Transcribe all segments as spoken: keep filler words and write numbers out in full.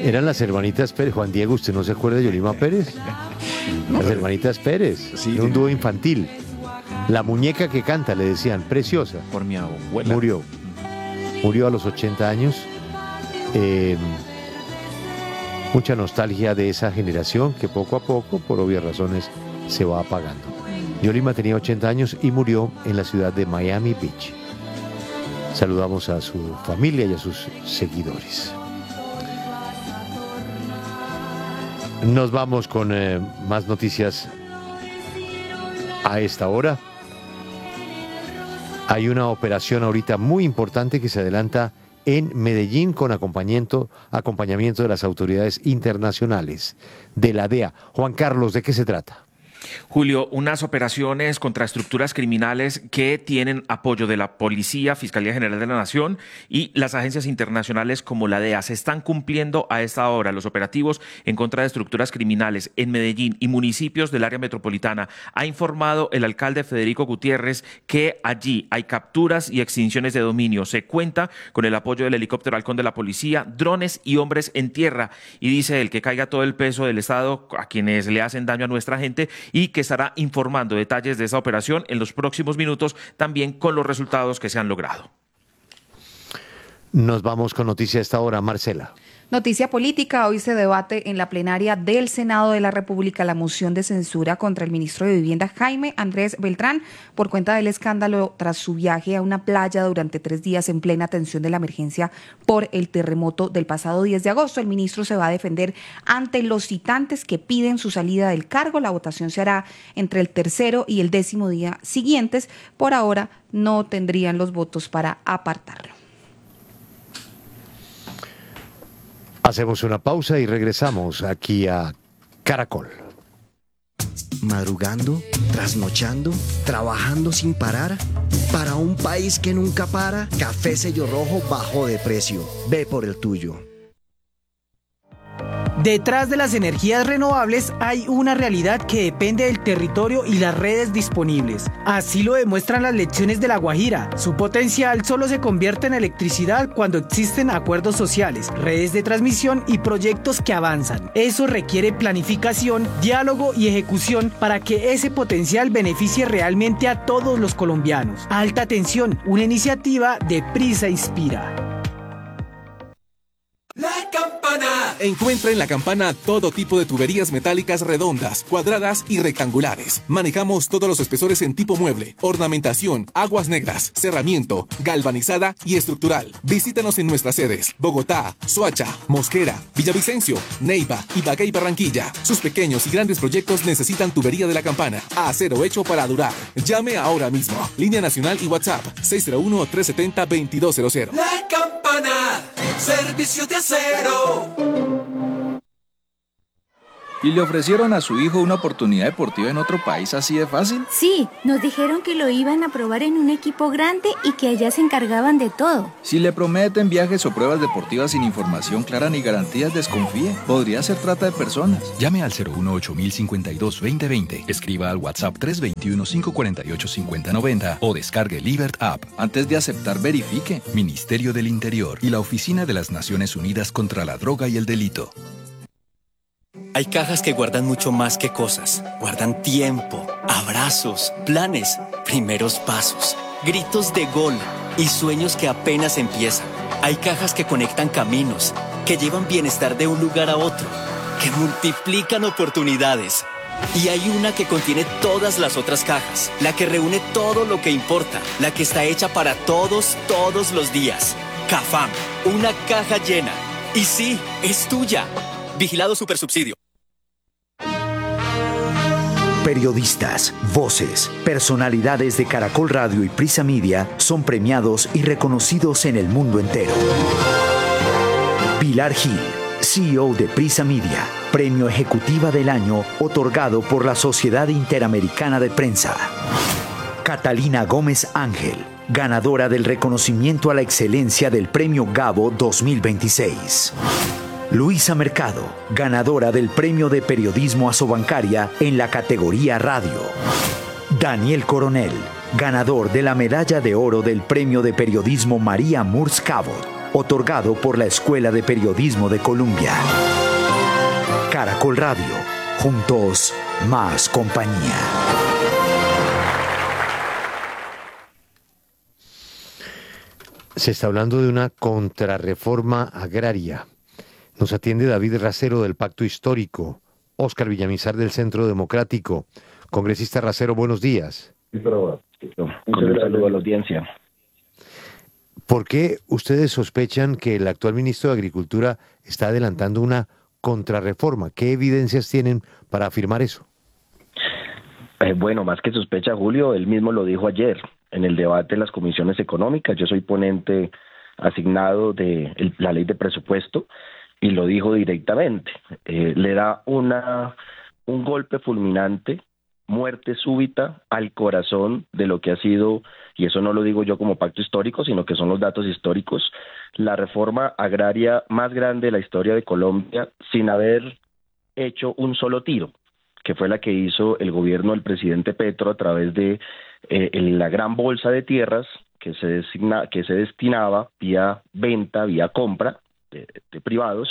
Eran las hermanitas Pérez. Juan Diego, ¿usted no se acuerda de Yolima Pérez? No, las pero... hermanitas Pérez. Sí, Era un dúo infantil. La muñeca que canta, le decían, preciosa. Por mi abuela. Murió. Murió a los ochenta años. Eh, mucha nostalgia de esa generación que poco a poco, por obvias razones, se va apagando. Yolima tenía ochenta años y murió en la ciudad de Miami Beach. Saludamos a su familia y a sus seguidores. Nos vamos con eh, más noticias a esta hora. Hay una operación ahorita muy importante que se adelanta en Medellín con acompañamiento, acompañamiento de las autoridades internacionales de la D E A. Juan Carlos, ¿de qué se trata? Julio, unas operaciones contra estructuras criminales que tienen apoyo de la Policía, Fiscalía General de la Nación y las agencias internacionales como la D E A. Se están cumpliendo a esta hora los operativos en contra de estructuras criminales en Medellín y municipios del área metropolitana. Ha informado el alcalde Federico Gutiérrez que allí hay capturas y extinciones de dominio. Se cuenta con el apoyo del helicóptero Halcón de la Policía, drones y hombres en tierra. Y dice él que caiga todo el peso del Estado a quienes le hacen daño a nuestra gente y que estará informando detalles de esa operación en los próximos minutos, también con los resultados que se han logrado. Nos vamos con noticia a esta hora, Marcela. Noticia política. Hoy se debate en la plenaria del Senado de la República la moción de censura contra el ministro de Vivienda Jaime Andrés Beltrán por cuenta del escándalo tras su viaje a una playa durante tres días en plena atención de la emergencia por el terremoto del pasado diez de agosto. El ministro se va a defender ante los citantes que piden su salida del cargo. La votación se hará entre el tercero y el décimo día siguientes. Por ahora no tendrían los votos para apartarlo. Hacemos una pausa y regresamos aquí a Caracol. Madrugando, trasnochando, trabajando sin parar. Para un país que nunca para, Café Sello Rojo bajó de precio. Ve por el tuyo. Detrás de las energías renovables hay una realidad que depende del territorio y las redes disponibles. Así lo demuestran las lecciones de La Guajira. Su potencial solo se convierte en electricidad cuando existen acuerdos sociales, redes de transmisión y proyectos que avanzan. Eso requiere planificación, diálogo y ejecución para que ese potencial beneficie realmente a todos los colombianos. Alta Tensión, una iniciativa de Prisa Inspira. La Campana. Encuentra en La Campana todo tipo de tuberías metálicas redondas, cuadradas y rectangulares. Manejamos todos los espesores en tipo mueble, ornamentación, aguas negras, cerramiento, galvanizada y estructural. Visítanos en nuestras sedes: Bogotá, Soacha, Mosquera, Villavicencio, Neiva, Ibagué y Barranquilla. Sus pequeños y grandes proyectos necesitan tubería de La Campana. Acero hecho para durar. Llame ahora mismo. Línea nacional y WhatsApp seis cero uno, tres siete cero, dos dos cero cero. La Campana, servicio de acero. ¿Y le ofrecieron a su hijo una oportunidad deportiva en otro país así de fácil? Sí, nos dijeron que lo iban a probar en un equipo grande y que allá se encargaban de todo. Si le prometen viajes o pruebas deportivas sin información clara ni garantías, desconfíe. Podría ser trata de personas. Llame al cero uno ocho mil cincuenta y dos veinte veinte. Escriba al WhatsApp tres dos uno, cinco cuatro ocho, cinco cero nueve cero o descargue Libert App. Antes de aceptar, verifique. Ministerio del Interior y la Oficina de las Naciones Unidas contra la Droga y el Delito. Hay cajas que guardan mucho más que cosas. Guardan tiempo, abrazos, planes, primeros pasos, gritos de gol y sueños que apenas empiezan. Hay cajas que conectan caminos, que llevan bienestar de un lugar a otro, que multiplican oportunidades. Y hay una que contiene todas las otras cajas, la que reúne todo lo que importa, la que está hecha para todos, todos los días. Cafam, una caja llena. Y sí, es tuya. Vigilado Supersubsidio. Periodistas, voces, personalidades de Caracol Radio y Prisa Media son premiados y reconocidos en el mundo entero. Pilar Gil, C E O de Prisa Media, Premio Ejecutiva del Año otorgado por la Sociedad Interamericana de Prensa. Catalina Gómez Ángel, ganadora del reconocimiento a la excelencia del Premio Gabo dos mil veintiséis. Luisa Mercado, ganadora del Premio de Periodismo Asobancaria en la categoría Radio. Daniel Coronel, ganador de la Medalla de Oro del Premio de Periodismo María Murs Cabot. otorgado por la Escuela de Periodismo de Colombia. Caracol Radio, juntos, más compañía. Se está hablando de una contrarreforma agraria. Nos atiende David Racero del Pacto Histórico, Óscar Villamizar del Centro Democrático. Congresista Racero, buenos días. Un saludo a la audiencia. ¿Por qué ustedes sospechan que el actual ministro de Agricultura está adelantando una contrarreforma? ¿Qué evidencias tienen para afirmar eso? Eh, bueno, más que sospecha, Julio, él mismo lo dijo ayer en el debate de las comisiones económicas. Yo soy ponente asignado de el, la ley de presupuesto y lo dijo directamente. Eh, le da una un golpe fulminante, muerte súbita al corazón de lo que ha sido, y eso no lo digo yo como pacto histórico, sino que son los datos históricos, la reforma agraria más grande de la historia de Colombia sin haber hecho un solo tiro, que fue la que hizo el gobierno del presidente Petro a través de eh, la gran bolsa de tierras que se, designa, que se destinaba vía venta, vía compra de, de privados,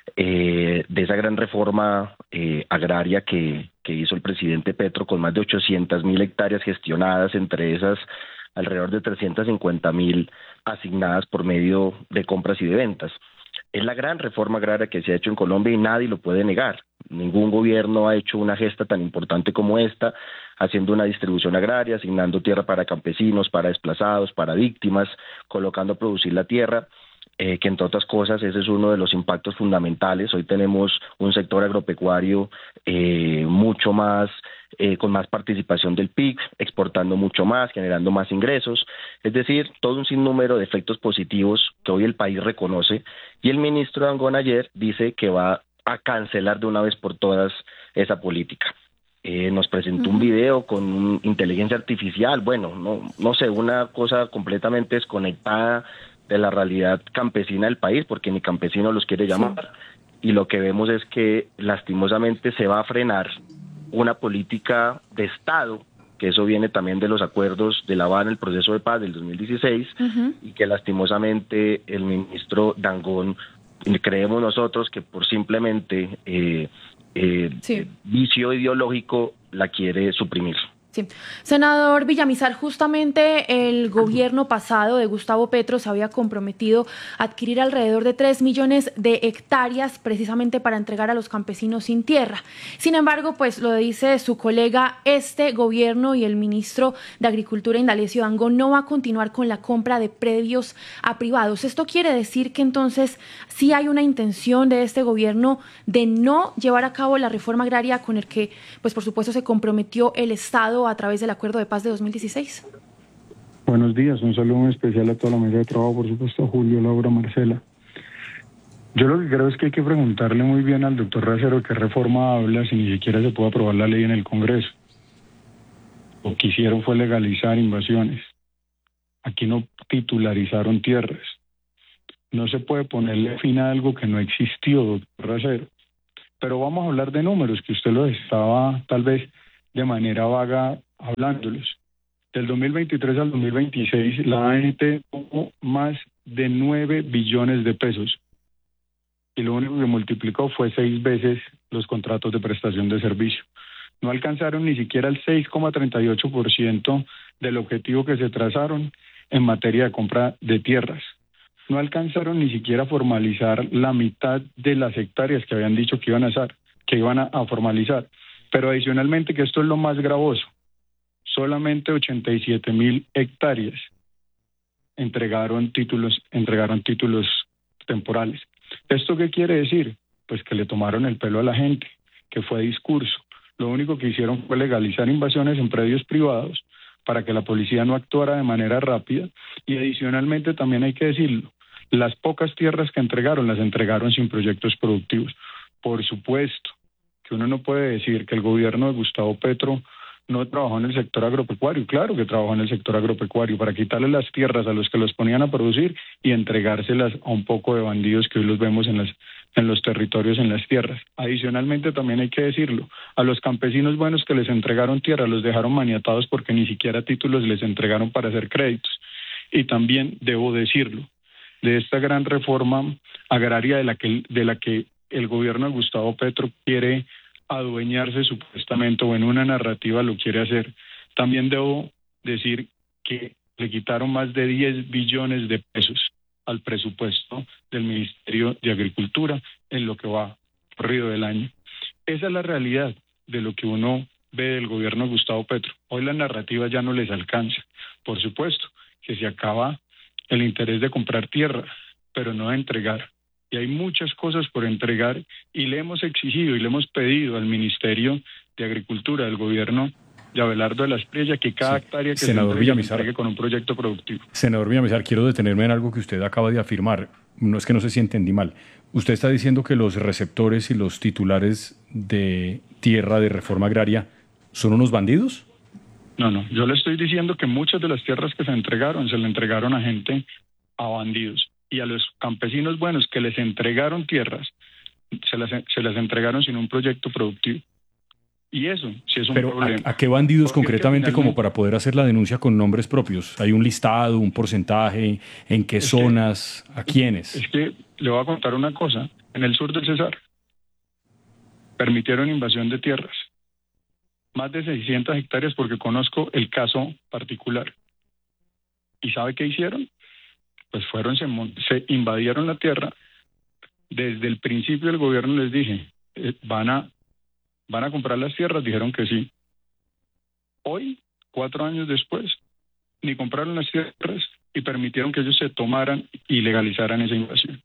eh, de esa gran reforma eh, agraria que, que hizo el presidente Petro con más de ochocientas mil hectáreas gestionadas, entre esas alrededor de trescientas cincuenta mil asignadas por medio de compras y de ventas. Es la gran reforma agraria que se ha hecho en Colombia y nadie lo puede negar. Ningún gobierno ha hecho una gesta tan importante como esta, haciendo una distribución agraria, asignando tierra para campesinos, para desplazados, para víctimas, colocando a producir la tierra, eh, que entre otras cosas ese es uno de los impactos fundamentales. Hoy tenemos un sector agropecuario eh, mucho más, eh, con más participación del P I B, exportando mucho más, generando más ingresos, es decir, todo un sinnúmero de efectos positivos que hoy el país reconoce, y el ministro Dangond ayer dice que va a cancelar de una vez por todas esa política. Eh, nos presentó uh-huh. un video con un, inteligencia artificial, bueno, no, no sé, una cosa completamente desconectada de la realidad campesina del país, porque ni campesinos los quiere llamar, sí. Y lo que vemos es que lastimosamente se va a frenar una política de Estado, que eso viene también de los acuerdos de La Habana, el proceso de paz del dos mil dieciséis, uh-huh. y que lastimosamente el ministro Dangond, creemos nosotros que por simplemente eh, eh, sí. vicio ideológico la quiere suprimir. Sí. Senador Villamizar, justamente el gobierno pasado de Gustavo Petro se había comprometido a adquirir alrededor de tres millones de hectáreas precisamente para entregar a los campesinos sin tierra. Sin embargo, pues lo dice su colega, este gobierno y el ministro de Agricultura, Indalecio Dangond, no va a continuar con la compra de predios a privados. Esto quiere decir que entonces sí hay una intención de este gobierno de no llevar a cabo la reforma agraria con el que, pues por supuesto, se comprometió el Estado a través del Acuerdo de Paz de dos mil dieciséis. Buenos días, un saludo muy especial a toda la mesa de trabajo, por supuesto a Julio, Laura, Marcela. Yo lo que creo es que hay que preguntarle muy bien al doctor Racero qué reforma habla si ni siquiera se puede aprobar la ley en el Congreso. Lo que hicieron fue legalizar invasiones. Aquí no titularizaron tierras. No se puede ponerle fin a algo que no existió, doctor Racero. Pero vamos a hablar de números, que usted lo estaba tal vez de manera vaga hablándolos. Del dos mil veintitrés al dos mil veintiséis, la A N T tuvo más de nueve billones de pesos. Y lo único que multiplicó fue seis veces los contratos de prestación de servicio. No alcanzaron ni siquiera el seis coma treinta y ocho por ciento del objetivo que se trazaron en materia de compra de tierras. No alcanzaron ni siquiera a formalizar la mitad de las hectáreas que habían dicho que iban a hacer, que iban a, a formalizar. Pero adicionalmente, que esto es lo más gravoso, solamente ochenta y siete mil hectáreas entregaron títulos, entregaron títulos temporales. ¿Esto qué quiere decir? Pues que le tomaron el pelo a la gente, que fue discurso. Lo único que hicieron fue legalizar invasiones en predios privados para que la policía no actuara de manera rápida, y adicionalmente también hay que decirlo, las pocas tierras que entregaron las entregaron sin proyectos productivos. Por supuesto que uno no puede decir que el gobierno de Gustavo Petro no trabajó en el sector agropecuario. Claro que trabajó en el sector agropecuario para quitarle las tierras a los que los ponían a producir y entregárselas a un poco de bandidos que hoy los vemos en las en los territorios, en las tierras. Adicionalmente también hay que decirlo, a los campesinos buenos que les entregaron tierra los dejaron maniatados porque ni siquiera títulos les entregaron para hacer créditos. Y también debo decirlo, de esta gran reforma agraria de la que, de la que el gobierno de Gustavo Petro quiere adueñarse supuestamente, o en una narrativa lo quiere hacer. También debo decir que le quitaron más de diez billones de pesos al presupuesto del Ministerio de Agricultura en lo que va corrido del año. Esa es la realidad de lo que uno ve del gobierno de Gustavo Petro. Hoy la narrativa ya no les alcanza. Por supuesto que se acaba el interés de comprar tierra, pero no de entregar. Y hay muchas cosas por entregar, y le hemos exigido y le hemos pedido al Ministerio de Agricultura del gobierno de Abelardo de la Espriella que cada sí. hectárea que Senador se entregue, se entregue con un proyecto productivo. Senador Villamizar, quiero detenerme en algo que usted acaba de afirmar. No es que no sé si entendí mal. Usted está diciendo que los receptores y los titulares de tierra de reforma agraria son unos bandidos. No, no. Yo le estoy diciendo que muchas de las tierras que se entregaron se le entregaron a gente, a bandidos. Y a los campesinos buenos que les entregaron tierras, se las, se las entregaron sin un proyecto productivo. Y eso sí es un Pero problema. ¿a, a qué bandidos Porque concretamente es que finalmente, como para poder hacer la denuncia con nombres propios? ¿Hay un listado, un porcentaje? ¿En qué es zonas? Que, ¿A quiénes? Es que le voy a contar una cosa. En el sur del Cesar permitieron invasión de tierras. Más de seiscientas hectáreas, porque conozco el caso particular. ¿Y sabe qué hicieron? Pues fueron, se, se invadieron la tierra. Desde el principio del gobierno les dije, eh, van a van a comprar las tierras, dijeron que sí. Hoy, cuatro años después, ni compraron las tierras y permitieron que ellos se tomaran y legalizaran esa invasión.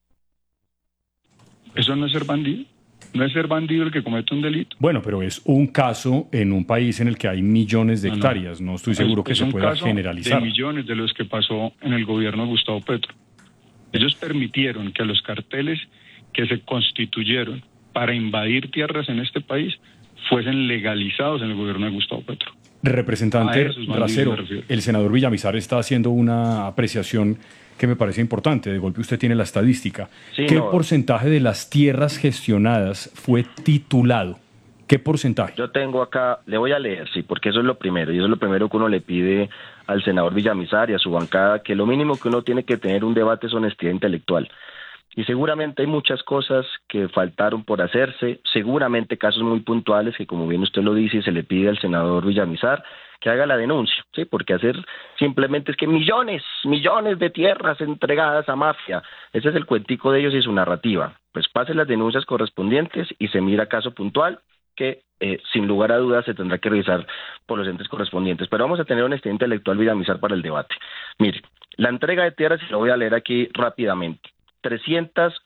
¿Eso no es ser bandido? ¿No es ser bandido el que comete un delito? Bueno, pero es un caso en un país en el que hay millones de hectáreas. No, no estoy seguro es, que es se pueda generalizar. De millones de los que pasó en el gobierno de Gustavo Petro. Ellos permitieron que los carteles que se constituyeron para invadir tierras en este país fuesen legalizados en el gobierno de Gustavo Petro. Representante Racero, el senador Villamizar está haciendo una apreciación que me parece importante. De golpe usted tiene la estadística. Sí, ¿Qué no. porcentaje de las tierras gestionadas fue titulado? ¿Qué porcentaje? Yo tengo acá, le voy a leer, sí, porque eso es lo primero, y eso es lo primero que uno le pide al senador Villamizar y a su bancada, que lo mínimo que uno tiene que tener un debate es honestidad intelectual. Y seguramente hay muchas cosas que faltaron por hacerse, seguramente casos muy puntuales que, como bien usted lo dice, se le pide al senador Villamizar que haga la denuncia, ¿sí? Porque hacer simplemente es que millones, millones de tierras entregadas a mafia, ese es el cuentico de ellos y su narrativa. Pues pase las denuncias correspondientes y se mira caso puntual que eh, sin lugar a dudas se tendrá que revisar por los entes correspondientes. Pero vamos a tener honestidad intelectual, Villamizar, para el debate. Mire, la entrega de tierras, y lo voy a leer aquí rápidamente, trescientos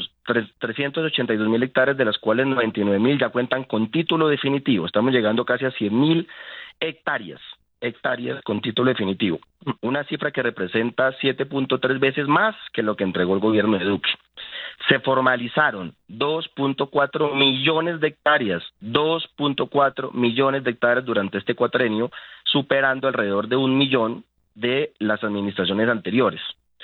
ochenta y dos mil hectáreas, de las cuales noventa y nueve mil ya cuentan con título definitivo. Estamos llegando casi a cien mil hectáreas, hectáreas con título definitivo. Una cifra que representa siete punto tres veces más que lo que entregó el gobierno de Duque. Se formalizaron dos punto cuatro millones de hectáreas, dos punto cuatro millones de hectáreas durante este cuatrenio, superando alrededor de un millón de las administraciones anteriores.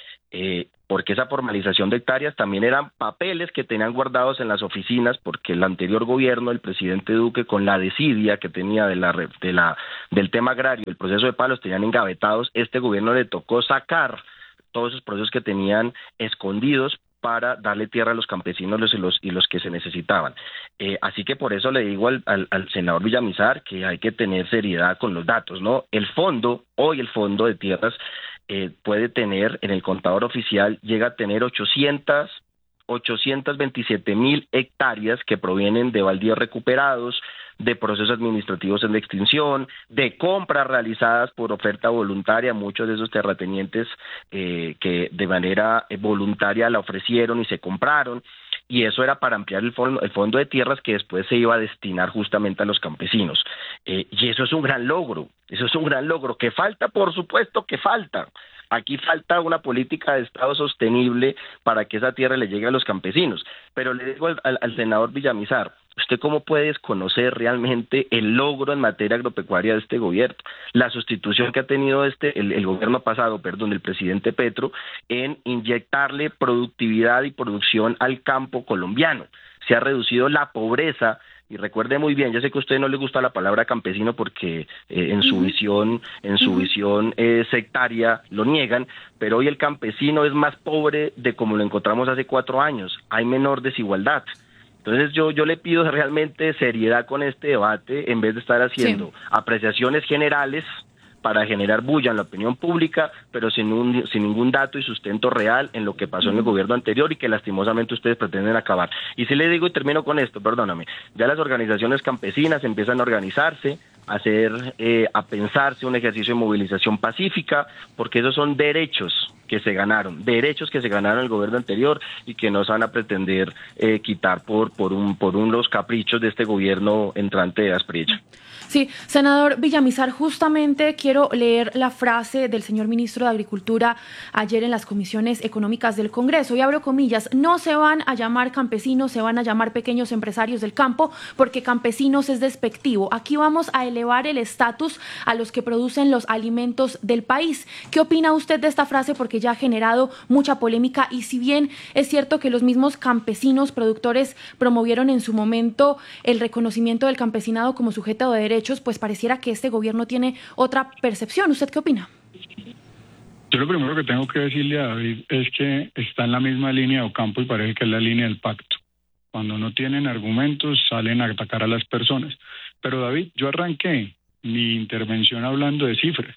Eh, porque esa formalización de hectáreas también eran papeles que tenían guardados en las oficinas, porque el anterior gobierno, el presidente Duque, con la desidia que tenía de la, de la, del tema agrario, el proceso de paz, los tenían engavetados. Este gobierno le tocó sacar todos esos procesos que tenían escondidos para darle tierra a los campesinos y los, y los que se necesitaban. Eh, así que por eso le digo al, al, al senador Villamizar que hay que tener seriedad con los datos, ¿no? El fondo, hoy el fondo de tierras, Eh, puede tener, en el contador oficial, llega a tener ochocientas veintisiete mil hectáreas que provienen de baldíos recuperados, de procesos administrativos en extinción, de compras realizadas por oferta voluntaria, muchos de esos terratenientes eh, que de manera voluntaria la ofrecieron y se compraron, y eso era para ampliar el fondo, el fondo de tierras que después se iba a destinar justamente a los campesinos. Eh, y eso es un gran logro, eso es un gran logro. ¿Que falta? Por supuesto que falta. Aquí falta una política de Estado sostenible para que esa tierra le llegue a los campesinos. Pero le digo al, al, al senador Villamizar, ¿usted cómo puede desconocer realmente el logro en materia agropecuaria de este gobierno? La sustitución que ha tenido este el, el gobierno pasado, perdón, el presidente Petro, en inyectarle productividad y producción al campo colombiano. Se ha reducido la pobreza y recuerde muy bien, yo sé que a usted no le gusta la palabra campesino porque eh, en su uh-huh. visión, en su uh-huh. visión eh, sectaria lo niegan, pero hoy el campesino es más pobre de como lo encontramos hace cuatro años, hay menor desigualdad. Entonces yo, yo le pido realmente seriedad con este debate en vez de estar haciendo sí. apreciaciones generales para generar bulla en la opinión pública, pero sin un, sin ningún dato y sustento real en lo que pasó en el gobierno anterior y que lastimosamente ustedes pretenden acabar. Y si le digo, y termino con esto, perdóname, ya las organizaciones campesinas empiezan a organizarse, a hacer, eh, a pensarse un ejercicio de movilización pacífica, porque esos son derechos que se ganaron, derechos que se ganaron el gobierno anterior y que no se van a pretender eh, quitar por, por, un, por unos caprichos de este gobierno entrante de Asprilla. Sí, senador Villamizar, justamente quiero leer la frase del señor ministro de Agricultura ayer en las comisiones económicas del Congreso, y abro comillas: no se van a llamar campesinos, se van a llamar pequeños empresarios del campo, porque campesinos es despectivo. Aquí vamos a elevar el estatus a los que producen los alimentos del país. ¿Qué opina usted de esta frase? Porque ya ha generado mucha polémica, y si bien es cierto que los mismos campesinos productores promovieron en su momento el reconocimiento del campesinado como sujeto de derechos, pues pareciera que este gobierno tiene otra percepción. ¿Usted qué opina? Yo lo primero que tengo que decirle a David es que está en la misma línea de Ocampo y parece que es la línea del pacto. Cuando no tienen argumentos salen a atacar a las personas. Pero David, yo arranqué mi intervención hablando de cifras,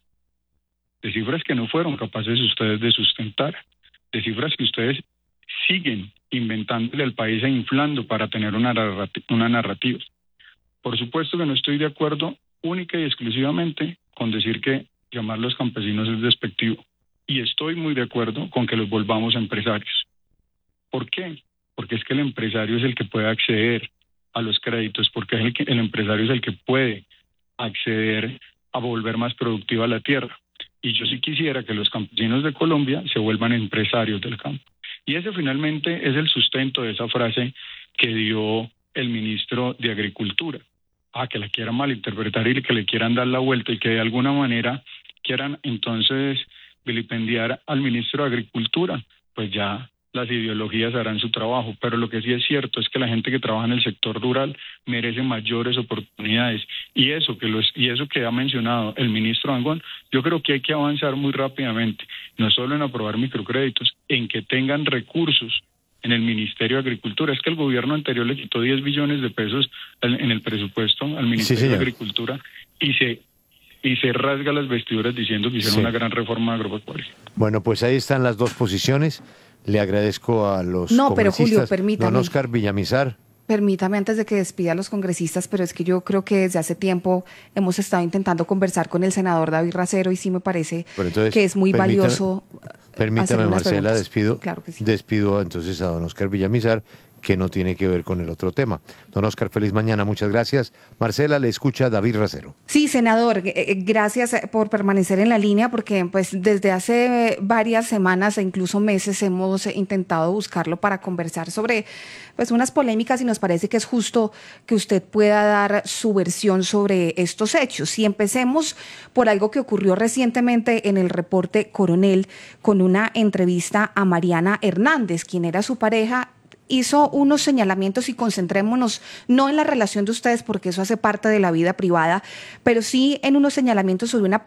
de cifras que no fueron capaces ustedes de sustentar, de cifras que ustedes siguen inventándole al país e inflando para tener una narrativa. Una narrativa. Por supuesto que no estoy de acuerdo única y exclusivamente con decir que llamar a los campesinos es despectivo. Y estoy muy de acuerdo con que los volvamos empresarios. ¿Por qué? Porque es que el empresario es el que puede acceder a los créditos, porque es el, que, el empresario es el que puede acceder a volver más productiva la tierra. Y yo sí quisiera que los campesinos de Colombia se vuelvan empresarios del campo. Y ese finalmente es el sustento de esa frase que dio el ministro de Agricultura. Ah, que la quieran malinterpretar y que le quieran dar la vuelta y que de alguna manera quieran entonces vilipendiar al ministro de Agricultura, pues ya las ideologías harán su trabajo. Pero lo que sí es cierto es que la gente que trabaja en el sector rural merece mayores oportunidades, y eso que los y eso que ha mencionado el ministro Dangond, yo creo que hay que avanzar muy rápidamente, no solo en aprobar microcréditos, en que tengan recursos en el Ministerio de Agricultura. Es que el gobierno anterior le quitó diez billones de pesos en el presupuesto al Ministerio sí, de Agricultura y se y se rasga las vestiduras diciendo que hicieron sí. una gran reforma agropecuaria. Bueno, pues ahí están las dos posiciones. Le agradezco a los No, pero Julio, permítame. Don Oscar Villamizar. Permítame antes de que despida a los congresistas, pero es que yo creo que desde hace tiempo hemos estado intentando conversar con el senador David Racero y sí me parece entonces, que es muy permítame, valioso. Permítame, Marcela, despido, claro que sí. despido entonces a don Oscar Villamizar, que no tiene que ver con el otro tema. Don Oscar, feliz mañana, muchas gracias. Marcela, le escucha David Racero. Sí, senador, gracias por permanecer en la línea, porque pues desde hace varias semanas e incluso meses hemos intentado buscarlo para conversar sobre pues unas polémicas, y nos parece que es justo que usted pueda dar su versión sobre estos hechos. Y empecemos por algo que ocurrió recientemente en el reporte Coronel, con una entrevista a Mariana Hernández, quien era su pareja. Hizo unos señalamientos, y concentrémonos no en la relación de ustedes porque eso hace parte de la vida privada, pero sí en unos señalamientos sobre una